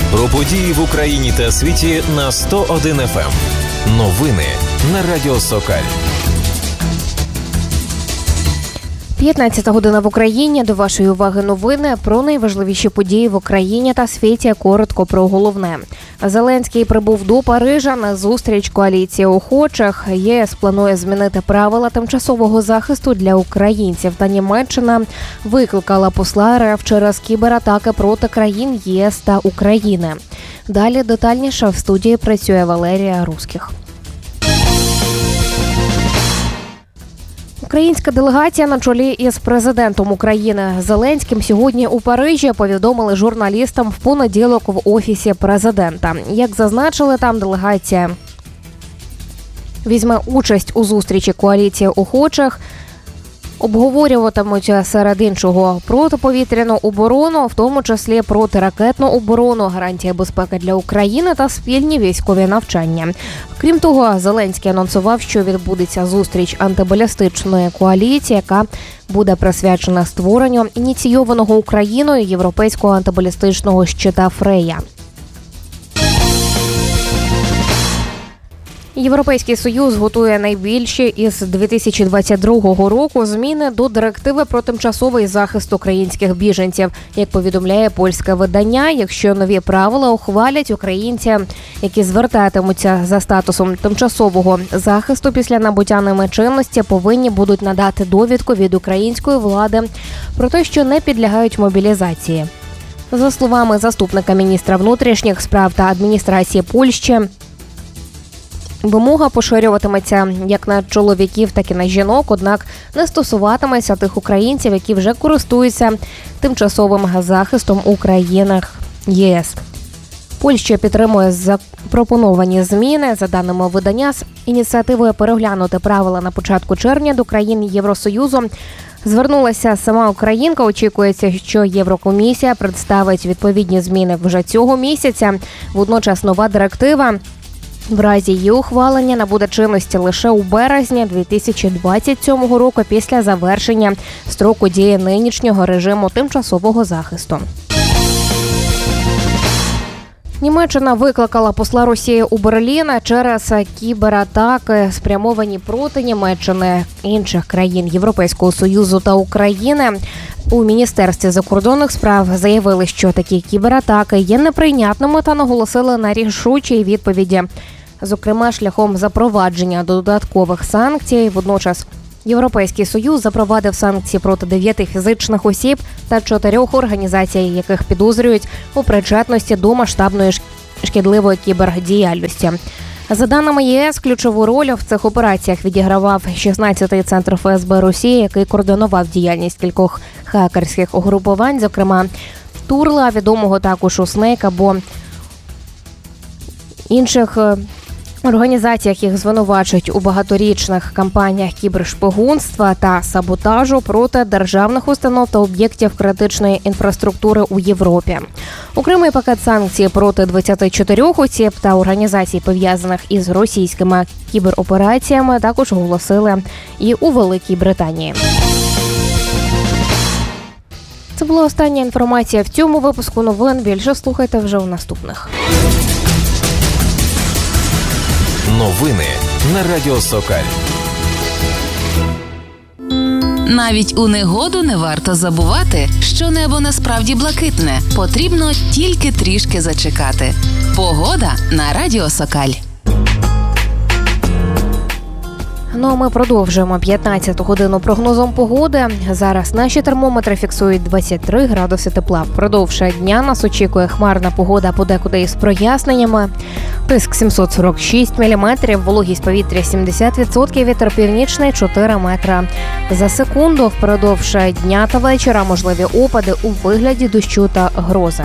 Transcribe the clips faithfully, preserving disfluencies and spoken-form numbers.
Про події в Україні та світі на сто один еф ем. Новини на Радіо Сокаль. п'ятнадцята година в Україні. До вашої уваги новини про найважливіші події в Україні та світі. Коротко про головне. Зеленський прибув до Парижа на зустріч коаліції охочих. ЄС планує змінити правила тимчасового захисту для українців. Та Німеччина викликала посла РФ через кібератаки проти країн ЄС та України. Далі детальніше в студії працює Валерія Руських. Українська делегація на чолі із президентом України Зеленським сьогодні у Парижі повідомили журналістам в понеділок в Офісі президента. Як зазначили, там делегація візьме участь у зустрічі коаліції охочих, обговорюватимуть серед іншого протиповітряну оборону, в тому числі протиракетну оборону, гарантії безпеки для України та спільні військові навчання. Крім того, Зеленський анонсував, що відбудеться зустріч антибалістичної коаліції, яка буде присвячена створенню ініційованого Україною європейського антибалістичного щита «Фрея». Європейський Союз готує найбільші із дві тисячі двадцять другого року зміни до директиви про тимчасовий захист українських біженців. Як повідомляє польське видання, якщо нові правила ухвалять, українці, які звертатимуться за статусом тимчасового захисту після набуття ними чинності, повинні будуть надати довідку від української влади про те, що не підлягають мобілізації. За словами заступника міністра внутрішніх справ та адміністрації Польщі, вимога поширюватиметься як на чоловіків, так і на жінок, однак не стосуватиметься тих українців, які вже користуються тимчасовим захистом у країнах ЄС. Польща підтримує запропоновані зміни. За даними видання, з ініціативою переглянути правила на початку червня до країн Євросоюзу звернулася сама українка. Очікується, що Єврокомісія представить відповідні зміни вже цього місяця. Водночас нова директива в разі її ухвалення набуде чинності лише у березні дві тисячі двадцять сьомого року після завершення строку дії нинішнього режиму тимчасового захисту. Німеччина викликала посла Росії у Берлін через кібератаки, спрямовані проти Німеччини, інших країн Європейського Союзу та України. У Міністерстві закордонних справ заявили, що такі кібератаки є неприйнятними та наголосили на рішучій відповіді, зокрема шляхом запровадження додаткових санкцій. Водночас Європейський Союз запровадив санкції проти дев'яти фізичних осіб та чотирьох організацій, яких підозрюють у причетності до масштабної шкідливої кібердіяльності. За даними ЄС, ключову роль в цих операціях відігравав шістнадцятий центр еф ес бе Росії, який координував діяльність кількох хакерських угрупувань, зокрема Турла, відомого також у Снейк або інших організаціях. Їх звинувачують у багаторічних кампаніях кібершпигунства та саботажу проти державних установ та об'єктів критичної інфраструктури у Європі. Окремий пакет санкцій проти двадцяти чотирьох осіб та організацій, пов'язаних із російськими кіберопераціями, також оголосили і у Великій Британії. Це була остання інформація в цьому випуску новин. Більше слухайте вже у наступних. Новини на Радіо Сокаль. Навіть у негоду не варто забувати, що небо насправді блакитне. Потрібно тільки трішки зачекати. Погода на Радіо Сокаль. Ну а ми продовжуємо п'ятнадцяту годину прогнозом погоди. Зараз наші термометри фіксують двадцять три градуси тепла. Впродовж дня нас очікує хмарна погода, подекуди із проясненнями. Тиск сімсот сорок шість міліметрів, вологість повітря сімдесят відсотків, вітер північний чотири метри за секунду. Впродовж дня та вечора можливі опади у вигляді дощу та грози.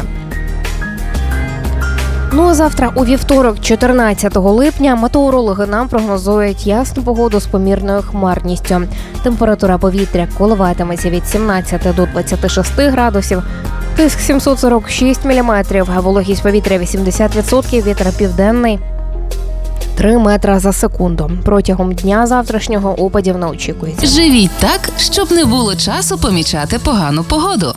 Ну а завтра у вівторок, чотирнадцятого липня, метеорологи нам прогнозують ясну погоду з помірною хмарністю. Температура повітря коливатиметься від сімнадцяти до двадцяти шести градусів. Тиск сімсот сорок шість міліметрів, вологість повітря вісімдесят відсотків, вітер південний три метри за секунду. Протягом дня завтрашнього опадів не очікується. Живіть так, щоб не було часу помічати погану погоду.